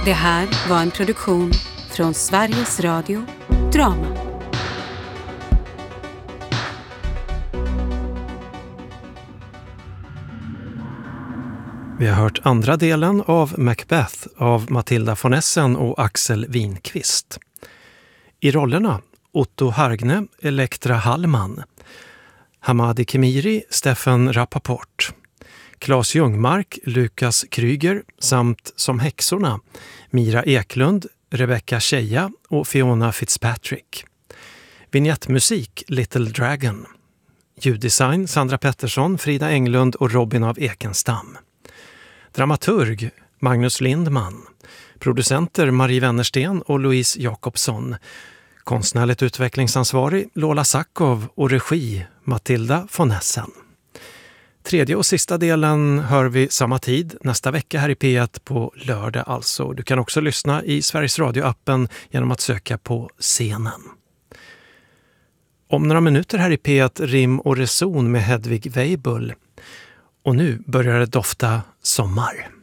Det här var en produktion från Sveriges Radio Drama. Vi har hört andra delen av Macbeth av Matilda von Essen och Axel Winqvist. I rollerna Otto Hargne, Elektra Hallman, Hamadi Kemiri, Steffen Rappaport, Claes Ljungmark, Lukas Kryger samt som häxorna Mira Eklund, Rebecca Scheja och Fiona Fitzpatrick. Vignettmusik Little Dragon. Ljuddesign Sandra Pettersson, Frida Englund och Robin av Ekenstam. Dramaturg Magnus Lindman. Producenter Marie Wennersten och Louise Jakobsson. Konstnärligt utvecklingsansvarig Lola Sakov och regi Matilda von Essen. Tredje och sista delen hör vi samma tid nästa vecka här i P1 på lördag alltså. Du kan också lyssna i Sveriges Radio-appen genom att söka på Scenen. Om några minuter här i P1 Rim och reson med Hedvig Weibull. Och nu börjar det dofta sommar.